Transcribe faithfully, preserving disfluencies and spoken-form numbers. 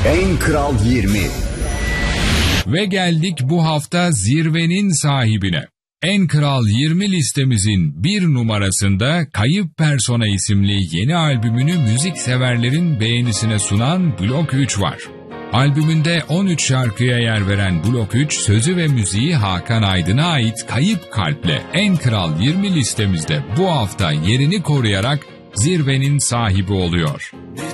En Kral yirmi. Ve geldik bu hafta zirvenin sahibine. En Kral yirmi listemizin bir numarasında Kayıp Persona isimli yeni albümünü müzikseverlerin beğenisine sunan Blok üç var. Albümünde on üç şarkıya yer veren Blok üç, sözü ve müziği Hakan Aydın'a ait Kayıp Kalp'le En Kral yirmi listemizde bu hafta yerini koruyarak zirvenin sahibi oluyor.